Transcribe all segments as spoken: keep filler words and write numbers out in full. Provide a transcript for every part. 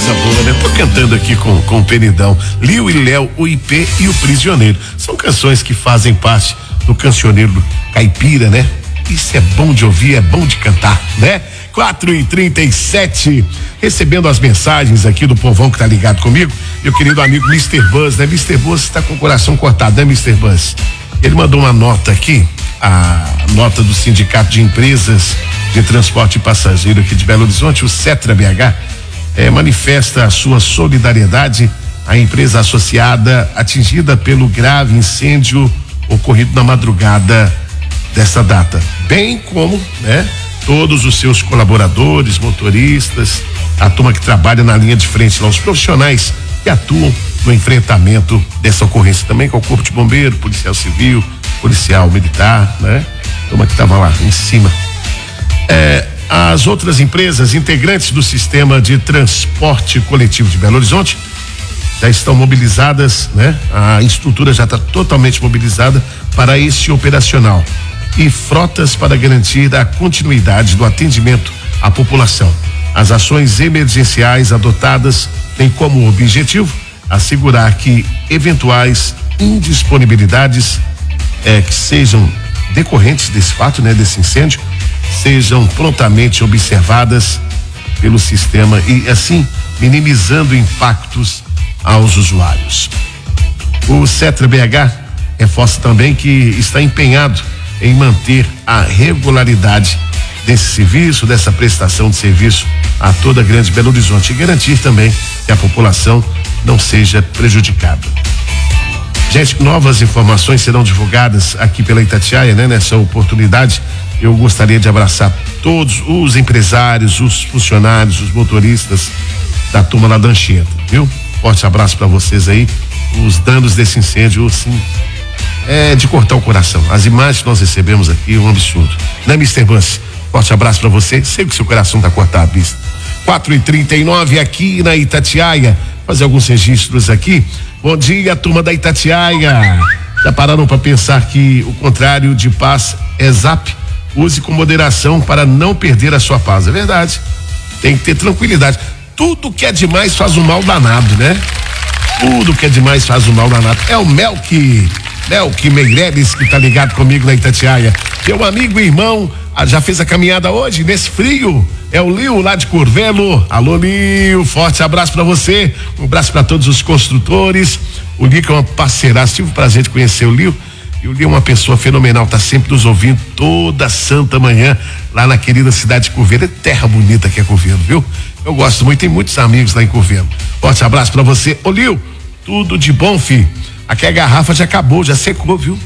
coisa boa, né? Tô cantando aqui com, com o Penidão, Liu e Léo, o I P e o Prisioneiro. São canções que fazem parte do cancioneiro caipira, né? Isso é bom de ouvir, é bom de cantar, né? quatro e trinta e sete, recebendo as mensagens aqui do povão que tá ligado comigo, meu querido amigo mister Buzz, né? mister Buzz está com o coração cortado, né, mister Buzz? Ele mandou uma nota aqui, a nota do Sindicato de Empresas de Transporte Passageiro aqui de Belo Horizonte, o Cetra B H, eh, manifesta a sua solidariedade à empresa associada atingida pelo grave incêndio ocorrido na madrugada dessa data, bem como, né, todos os seus colaboradores, motoristas, a turma que trabalha na linha de frente lá, os profissionais que atuam no enfrentamento dessa ocorrência também, com o Corpo de Bombeiro, Policial Civil, Policial Militar, né? Turma que estava lá em cima. É, as outras empresas integrantes do sistema de transporte coletivo de Belo Horizonte já estão mobilizadas, né? A estrutura já está totalmente mobilizada para esse operacional e frotas para garantir a continuidade do atendimento à população. As ações emergenciais adotadas têm como objetivo assegurar que eventuais indisponibilidades eh, que sejam decorrentes desse fato, né, desse incêndio, sejam prontamente observadas pelo sistema e assim minimizando impactos aos usuários. O Cetra B H reforça também que está empenhado em manter a regularidade desse serviço, dessa prestação de serviço a toda a Grande Belo Horizonte e garantir também que a população não seja prejudicada. Gente, novas informações serão divulgadas aqui pela Itatiaia, né? Nessa oportunidade, eu gostaria de abraçar todos os empresários, os funcionários, os motoristas da turma lá da Anchieta, viu? Forte abraço para vocês aí. Os danos desse incêndio, assim, é de cortar o coração. As imagens que nós recebemos aqui, um absurdo. Né, mister Buzz? Forte abraço pra você. Sei que seu coração tá cortado, vista. quatro e trinta e nove aqui na Itatiaia. Fazer alguns registros aqui. Bom dia, turma da Itatiaia. Já pararam pra pensar que o contrário de paz é zap? Use com moderação para não perder a sua paz. É verdade. Tem que ter tranquilidade. Tudo que é demais faz um mal danado, né? Tudo que é demais faz um mal danado. É o Melk. Melk Meireles, que tá ligado comigo na Itatiaia. Meu amigo e irmão, ah, já fez a caminhada hoje, nesse frio? É o Liu lá de Curvelo. Alô, Liu, forte abraço pra você. Um abraço pra todos os construtores. O Liu que é uma parceiraça, tive o prazer de conhecer o Liu. E o Liu é uma pessoa fenomenal, tá sempre nos ouvindo toda santa manhã, lá na querida cidade de Curvelo. É terra bonita que é Curvelo, viu? Eu gosto muito, tem muitos amigos lá em Curvelo. Forte abraço pra você. Ô, Liu, tudo de bom, filho. Aqui a garrafa já acabou, já secou, viu?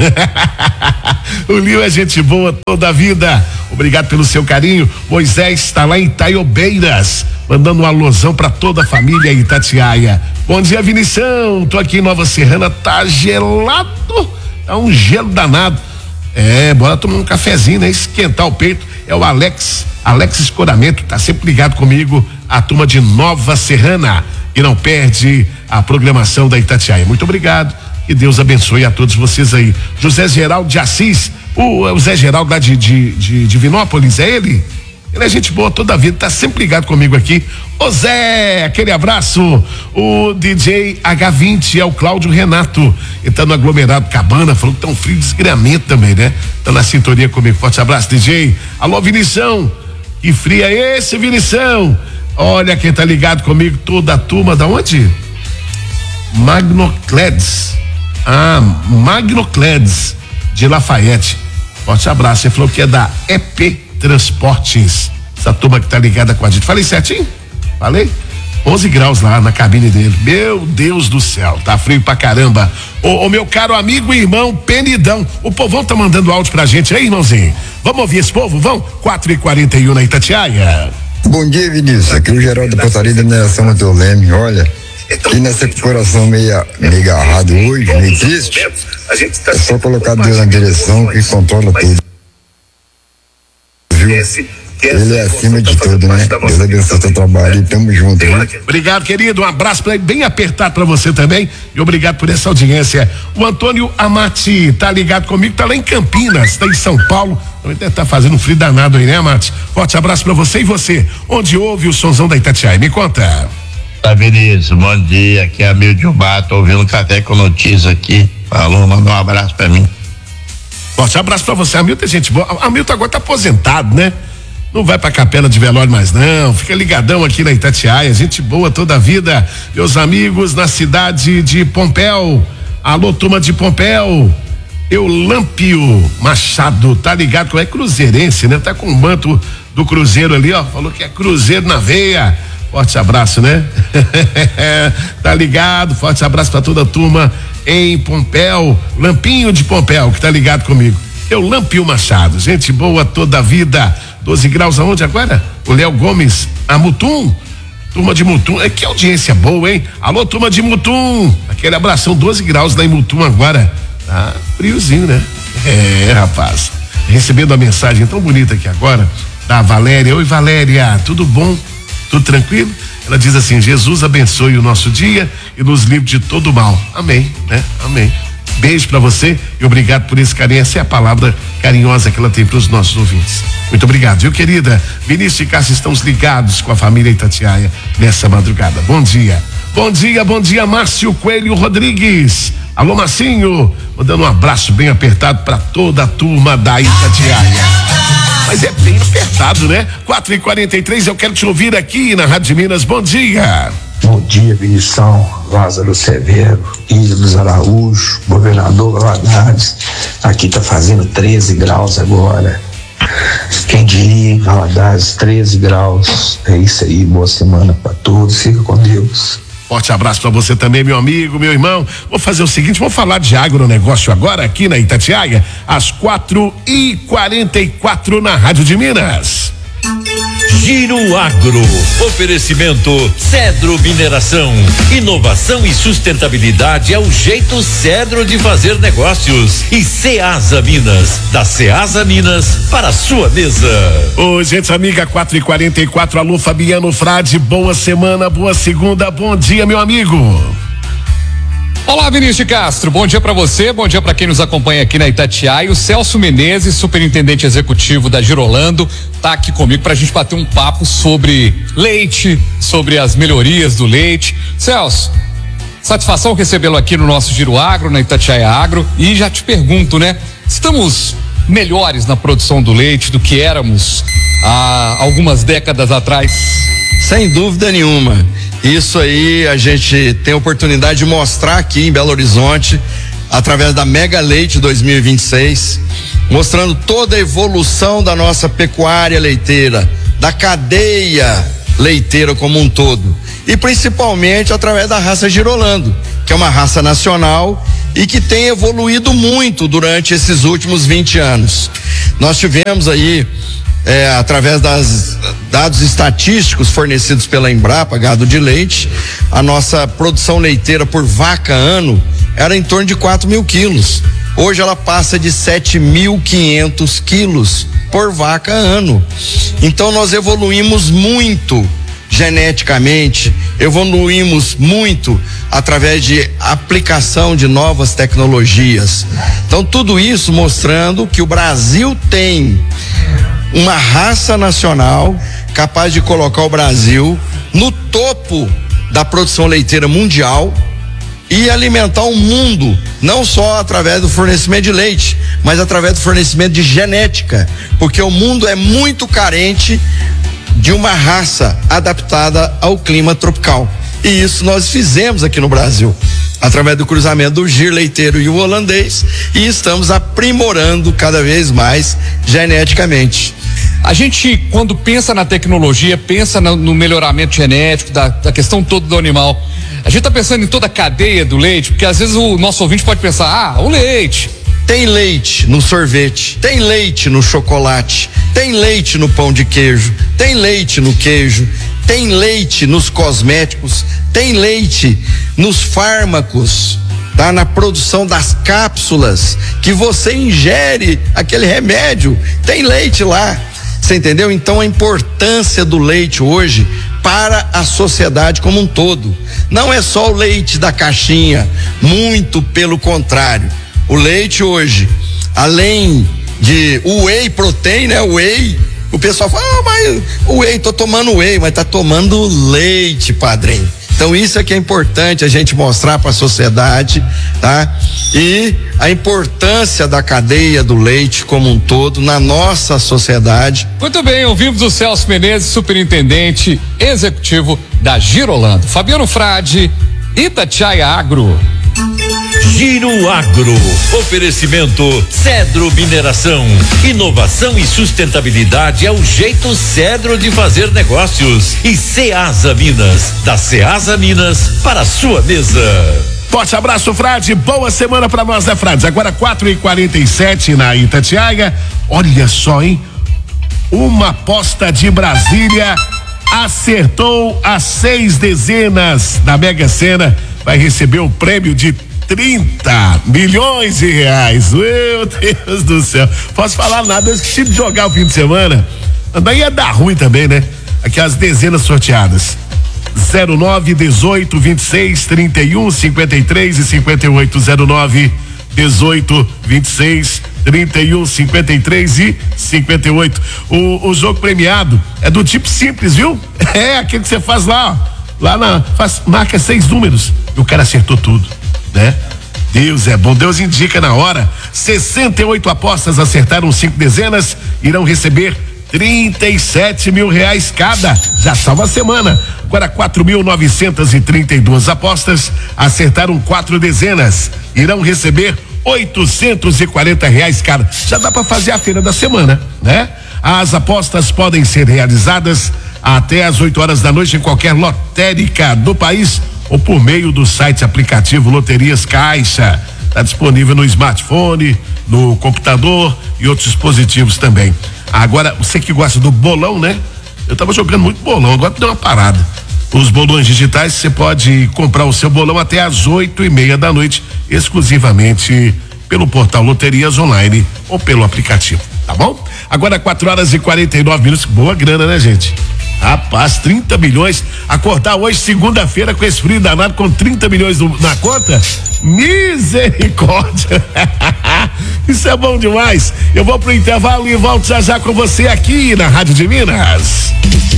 O Liu é gente boa toda a vida. Obrigado pelo seu carinho. Moisés está lá em Itaiobeiras, mandando um alôzão pra toda a família Itatiaia. Bom dia, Vinição. Tô aqui em Nova Serrana, tá gelado, tá um gelo danado. É, bora tomar um cafezinho, né? Esquentar o peito. É o Alex, Alex Escoramento, tá sempre ligado comigo, a turma de Nova Serrana, e não perde a programação da Itatiaia. Muito obrigado, que Deus abençoe a todos vocês aí. José Geraldo de Assis, o, o Zé Geraldo lá de, de, de, de Vinópolis, é ele? Ele é gente boa toda a vida, tá sempre ligado comigo aqui. Ô Zé, aquele abraço. O D J H vinte é o Cláudio Renato, ele tá no aglomerado Cabana, falou que tá um frio de desgramento também, né? Tá na sintonia comigo, forte abraço, D J. Alô, Vinição, que frio é esse, Vinição? Olha quem tá ligado comigo, toda a turma, da onde? Magnocledes. Ah, Magnocledes de Lafayette. Forte abraço. Ele falou que é da E P Transportes. Essa turma que tá ligada com a gente. Falei certinho? Falei? onze graus lá na cabine dele. Meu Deus do céu, tá frio pra caramba. Ô, ô meu caro amigo e irmão Penidão, o povão tá mandando áudio pra gente aí, irmãozinho. Vamos ouvir esse povo? Vão? quatro e quarenta e um na Itatiaia. Bom dia, Vinícius. Aqui é o Geraldo da Portaria da Mineração Matheus Leme. Olha, aqui nessa coração meio, meio agarrado hoje, meio triste, é só colocar Deus na direção que controla tudo. Viu? Ele é acima de tudo, né? Deus abençoe o seu trabalho e tamo junto, viu? Obrigado, querido. Um abraço pra, bem apertado pra você também e obrigado por essa audiência. O Antônio Amati tá ligado comigo, tá lá em Campinas, tá em São Paulo. Também deve tá fazendo um frio danado aí, né, Amati? Forte abraço pra você e você. Onde ouve o sonzão da Itatiaia? Me conta. Tá, Vinícius, bom dia, aqui é Hamilton Bar, tô ouvindo Café com Notícia aqui, falou, manda um abraço pra mim. Forte abraço pra você, Hamilton é gente boa, Hamilton agora tá aposentado, né? Não vai pra capela de velório mais não, fica ligadão aqui na Itatiaia, gente boa toda a vida, meus amigos na cidade de Pompéu, alô turma de Pompéu, Eulâmpio Machado, tá ligado, como é cruzeirense, né? Tá com o manto do Cruzeiro ali, ó, falou que é Cruzeiro na veia, forte abraço, né? Tá ligado, forte abraço pra toda a turma em Pompéu, Lampinho de Pompéu, que tá ligado comigo, Eulâmpio Machado, gente boa toda a vida, doze graus aonde agora? O Léo Gomes, a Mutum, turma de Mutum, é que audiência boa, hein? Alô, turma de Mutum, aquele abração, doze graus lá em Mutum agora, tá friozinho, né? É, rapaz, recebendo a mensagem tão bonita aqui agora, da Valéria. Oi, Valéria, tudo bom? Tudo tranquilo? Ela diz assim: Jesus abençoe o nosso dia e nos livre de todo mal. Amém, né? Amém. Beijo pra você e obrigado por esse carinho. Essa é a palavra carinhosa que ela tem pros nossos ouvintes. Muito obrigado, viu, querida? Vinícius e Cássio, estamos ligados com a família Itatiaia nessa madrugada. Bom dia. Bom dia, bom dia, Márcio Coelho Rodrigues. Alô, Marcinho, mandando um abraço bem apertado pra toda a turma da Itatiaia. Mas é bem apertado, né? quatro e quarenta e três, eu quero te ouvir aqui na Rádio de Minas. Bom dia. Bom dia, Vinição, Lázaro Severo, Ídolos Araújo, Governador Valadares. Aqui tá fazendo treze graus agora. Quem diria, em Valadares, treze graus. É isso aí, boa semana pra todos, fica com Deus. Forte abraço pra você também, meu amigo, meu irmão. Vou fazer o seguinte, vamos falar de agronegócio agora aqui na Itatiaia, às quatro e quarenta e quatro na Rádio de Minas. Giro Agro, oferecimento Cedro Mineração, inovação e sustentabilidade é o jeito Cedro de fazer negócios. E Ceasa Minas, da Ceasa Minas para a sua mesa. Ô, gente amiga, quatro e quarenta e quatro, alô Fabiano Frade, boa semana, boa segunda, bom dia, meu amigo. Olá, Vinícius Castro, bom dia pra você, bom dia pra quem nos acompanha aqui na Itatiaia. O Celso Menezes, superintendente executivo da Girolando, tá aqui comigo pra gente bater um papo sobre leite, sobre as melhorias do leite. Celso, satisfação recebê-lo aqui no nosso Giro Agro, na Itatiaia Agro, e já te pergunto, né, estamos melhores na produção do leite do que éramos há algumas décadas atrás? Sem dúvida nenhuma. Isso aí a gente tem a oportunidade de mostrar aqui em Belo Horizonte, através da Mega Leite dois mil e vinte e seis, mostrando toda a evolução da nossa pecuária leiteira, da cadeia leiteira como um todo, e principalmente através da raça Girolando, que é uma raça nacional e que tem evoluído muito durante esses últimos vinte anos. Nós tivemos aí É, através dos dados estatísticos fornecidos pela Embrapa, gado de leite, a nossa produção leiteira por vaca ano era em torno de quatro mil quilos. Hoje ela passa de sete mil e quinhentos quilos por vaca ano. Então nós evoluímos muito geneticamente, evoluímos muito através de aplicação de novas tecnologias. Então tudo isso mostrando que o Brasil tem uma raça nacional capaz de colocar o Brasil no topo da produção leiteira mundial e alimentar o mundo, não só através do fornecimento de leite, mas através do fornecimento de genética, porque o mundo é muito carente de uma raça adaptada ao clima tropical. E isso nós fizemos aqui no Brasil, através do cruzamento do gir leiteiro e o holandês, e estamos aprimorando cada vez mais geneticamente. A gente, quando pensa na tecnologia, pensa no, no melhoramento genético, da, da questão toda do animal. A gente tá pensando em toda a cadeia do leite, porque às vezes o nosso ouvinte pode pensar, ah, o leite. Tem leite no sorvete, tem leite no chocolate, tem leite no pão de queijo, tem leite no queijo, tem leite nos cosméticos, tem leite nos fármacos, tá? Na produção das cápsulas que você ingere aquele remédio, tem leite lá. Você entendeu? Então a importância do leite hoje para a sociedade como um todo. Não é só o leite da caixinha, muito pelo contrário. O leite hoje, além de o whey protein, né? O whey, o pessoal fala, ah, mas o whey, tô tomando whey, mas tá tomando leite, padrinho. Então isso é que é importante a gente mostrar para a sociedade, tá? E a importância da cadeia do leite como um todo na nossa sociedade. Muito bem, ouvimos o Celso Menezes, superintendente executivo da Girolando. Fabiano Frade, Itatiaia Agro. Giro Agro, oferecimento Cedro Mineração, inovação e sustentabilidade é o jeito Cedro de fazer negócios. E Ceasa Minas, da Ceasa Minas para a sua mesa. Forte abraço, Frade, boa semana pra nós, né, Frade? Agora quatro e quarenta e sete na Itatiaia. Olha só, hein? Uma aposta de Brasília acertou as seis dezenas da Mega Sena, vai receber o prêmio de trinta milhões de reais. Meu Deus do céu. Posso falar nada, eu esqueci de jogar o fim de semana. Daí ia dar ruim também, né? Aqui as dezenas sorteadas. zero nove, dezoito, vinte e seis, trinta e um, cinquenta e três e cinquenta e oito. zero nove, dezoito, vinte e seis, trinta e um, cinquenta e três e cinquenta e oito. O, o jogo premiado é do tipo simples, viu? É aquele que você faz lá, ó. Lá na, faz, marca seis números. E o cara acertou tudo, né? Deus é bom, Deus indica na hora. sessenta e oito apostas acertaram cinco dezenas, irão receber trinta e sete mil reais cada. Já salva a semana. Agora quatro mil novecentas e trinta e duas apostas acertaram quatro dezenas, irão receber oitocentos e quarenta reais cada. Já dá para fazer a feira da semana, né? As apostas podem ser realizadas até às oito horas da noite em qualquer lotérica do país ou por meio do site aplicativo Loterias Caixa. Está disponível no smartphone, no computador e outros dispositivos também. Agora, você que gosta do bolão, né? Eu tava jogando muito bolão, agora deu uma parada. Os bolões digitais, você pode comprar o seu bolão até às oito e meia da noite, exclusivamente pelo portal Loterias Online ou pelo aplicativo, tá bom? Agora quatro horas e quarenta e nove minutos, boa grana, né, gente? Rapaz, trinta milhões, acordar hoje, segunda-feira, com esse frio danado, com trinta milhões no, na conta, misericórdia. Isso é bom demais. Eu vou pro intervalo e volto já já com você aqui na Rádio de Minas.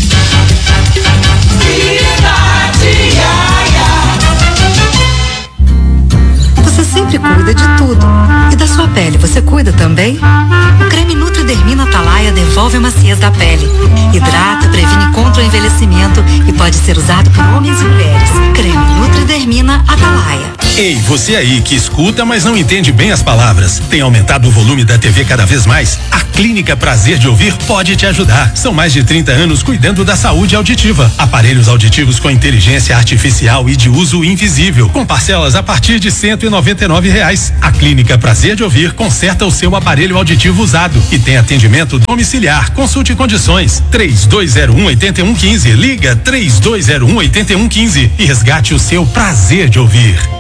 Você sempre cuida de tudo. E da sua pele, você cuida também? O creme Nutridermina Atalaia devolve a maciez da pele. Hidrata, previne contra o envelhecimento e pode ser usado por homens e mulheres. Creme Nutridermina Atalaia. Ei, você aí que escuta, mas não entende bem as palavras. Tem aumentado o volume da T V cada vez mais? A Clínica Prazer de Ouvir pode te ajudar. São mais de trinta anos cuidando da saúde auditiva. Aparelhos auditivos com inteligência artificial e de uso invisível, com parcelas a partir de cento e noventa e nove reais. A Clínica Prazer de Ouvir conserta o seu aparelho auditivo usado e tem atendimento domiciliar. Consulte condições. três dois zero um, oito um um cinco. Liga três dois zero um, oito um um cinco e resgate o seu prazer de ouvir.